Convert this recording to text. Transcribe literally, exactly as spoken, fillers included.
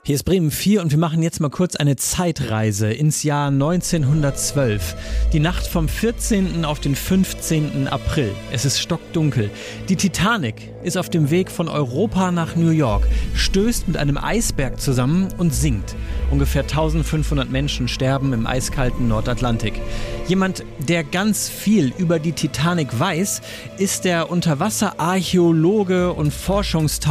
Hier ist Bremen vier und wir machen jetzt mal kurz eine Zeitreise ins Jahr neunzehnhundertzwölf. Die Nacht vom vierzehnten auf den fünfzehnten April. Es ist stockdunkel. Die Titanic ist auf dem Weg von Europa nach New York, stößt mit einem Eisberg zusammen und sinkt. Ungefähr eintausendfünfhundert Menschen sterben im eiskalten Nordatlantik. Jemand, der ganz viel über die Titanic weiß, ist der Unterwasserarchäologe und Forschungstaucher